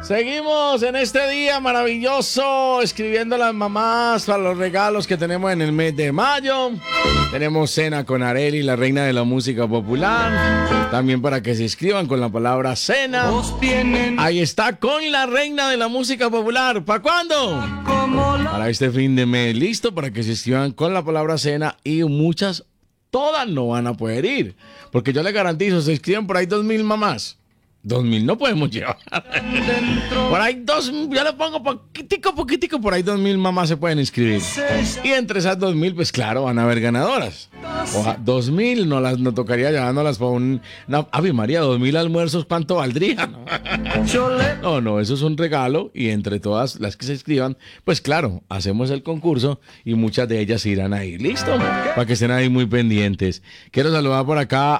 Seguimos en este día maravilloso escribiendo a las mamás para los regalos que tenemos en el mes de mayo. Tenemos cena con Arely, la reina de la música popular. También para que se inscriban con la palabra cena. Ahí está, con la reina de la música popular. ¿Para cuándo? Para este fin de mes. Listo, para que se inscriban con la palabra cena. Y muchas, todas no van a poder ir. Porque yo les garantizo, se inscriben por ahí 2.000 mamás. 2.000 no podemos llevar. Por ahí yo le pongo poquitico, por ahí 2.000 mamás se pueden inscribir. Y entre esas 2.000, pues claro, van a haber ganadoras. 2.000 no tocaría llevándolas para Ave María, 2.000 almuerzos, ¿cuánto valdría? No, eso es un regalo. Y entre todas las que se inscriban, pues claro, hacemos el concurso y muchas de ellas irán ahí. ¿Listo? Para que estén ahí muy pendientes. Quiero saludar por acá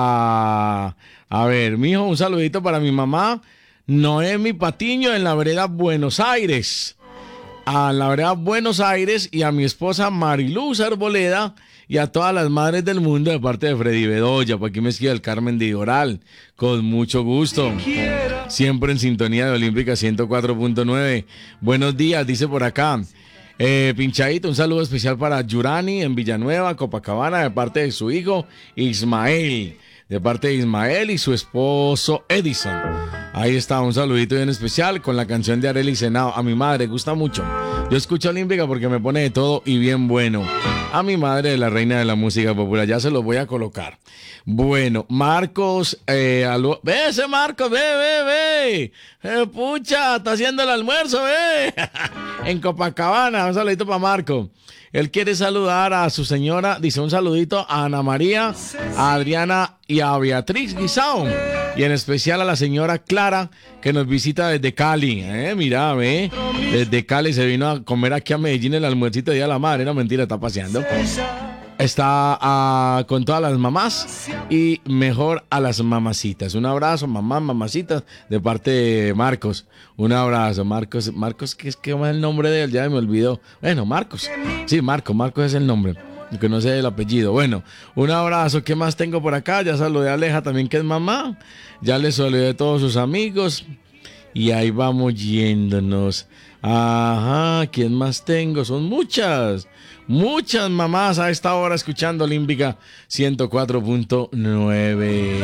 a ver, mijo, un saludito para mi mamá, Noemi Patiño, en la vereda Buenos Aires. A la vereda Buenos Aires y a mi esposa Mariluz Arboleda y a todas las madres del mundo de parte de Freddy Bedoya. Por aquí me escribe el Carmen de Ioral, con mucho gusto. Siempre en sintonía de Olímpica 104.9. Buenos días, dice por acá. Pinchadito, un saludo especial para Yurani en Villanueva, Copacabana, de parte de su hijo Ismael. De parte de Ismael y su esposo Edison. Ahí está, un saludito bien especial con la canción de Arely Senao. A mi madre gusta mucho. Yo escucho Olímpica porque me pone de todo y bien bueno. A mi madre, la reina de la música popular. Ya se los voy a colocar. Bueno, Marcos, ve ese Marcos, ve. Pucha, está haciendo el almuerzo, ve. En Copacabana, un saludito para Marco. Él quiere saludar a su señora, dice un saludito a Ana María, a Adriana y a Beatriz Guisao. Y en especial a la señora Clara, que nos visita desde Cali. Mira, ve. Desde Cali se vino a comer aquí a Medellín el almuercito de Día de la Madre. No, mentira, está paseando. Está con todas las mamás y mejor a las mamacitas. Un abrazo, mamacitas, de parte de Marcos. Un abrazo, Marcos, ¿qué es el nombre de él? Ya me olvidó. Bueno, Marcos. Sí, Marcos es el nombre. Que no sé el apellido. Bueno, un abrazo. ¿Qué más tengo por acá? Ya saludé a Aleja también, que es mamá. Ya le saludé a todos sus amigos. Y ahí vamos yéndonos. Ajá, ¿quién más tengo? Son muchas mamás a esta hora escuchando Olímpica 104.9.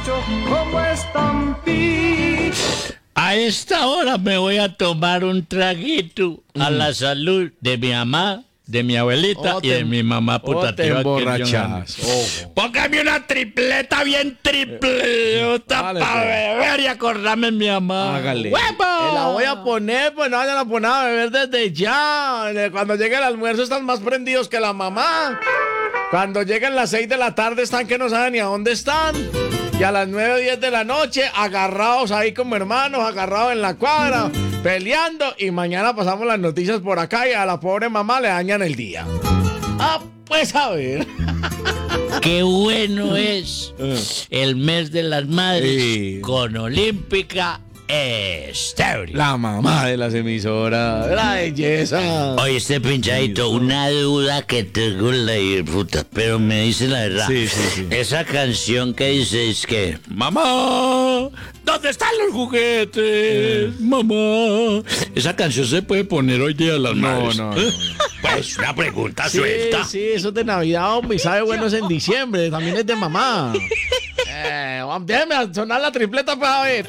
A esta hora me voy a tomar un traguito a la salud de mi mamá, de mi abuelita y de mi mamá putativa. Póngame una tripleta bien tripleta para beber y acordarme de mi mamá. Hágale. La voy a poner, pues no vayan a poner a beber desde ya. Cuando llegue el almuerzo están más prendidos que la mamá. Cuando lleguen las 6 de la tarde están que no saben ni a dónde están. Y a las 9 o 10 de la noche agarrados ahí como hermanos, agarrados en la cuadra, peleando. Y mañana pasamos las noticias por acá y a la pobre mamá le dañan el día. Pues a ver. Qué bueno es el mes de las madres con Olímpica Estéreo. La mamá de las emisoras, la belleza. Oye, pinchadito, una duda que tengo puta, pero me dice la verdad. Sí. Esa canción que dice es que mamá, ¿dónde están los juguetes? Mamá. Esa canción se puede poner hoy día a las madres. No. Pues una pregunta suelta. Sí, eso es de Navidad, hombre, y sabe bueno es en diciembre, también es de mamá. Déjeme sonar la tripleta para ver.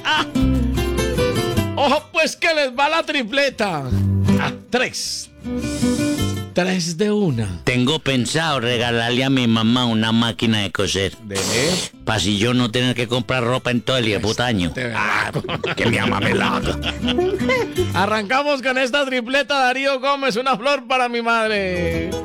Ojo, pues que les va la tripleta. 3 de una. Tengo pensado regalarle a mi mamá una máquina de coser. Para si yo no tener que comprar ropa en todo el puto año. Que mi mamá me la haga. Arrancamos con esta tripleta, Darío Gómez, una flor para mi madre.